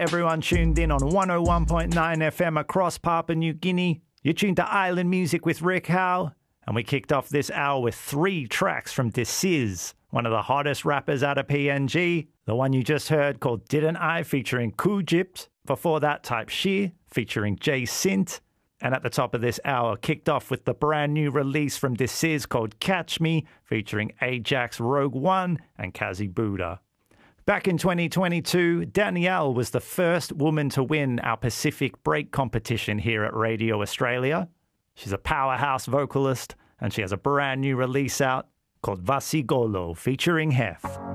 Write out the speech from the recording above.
everyone tuned in on 101.9 FM across Papua New Guinea. You're tuned to Island Music with Rick Howe, and we kicked off this hour with 3 tracks from Deciz, one of the hottest rappers out of PNG. The one you just heard called Didn't I featuring Kujipt. Before that, Type Sheer featuring Jay Sint. And at the top of this hour, kicked off with the brand new release from Deciz called Catch Me, featuring Ajax, Rogue One, and Kazi Buddha. Back in 2022, Danielle was the first woman to win our Pacific Break competition here at Radio Australia. She's a powerhouse vocalist, and she has a brand new release out called Vasigolo, featuring Hef.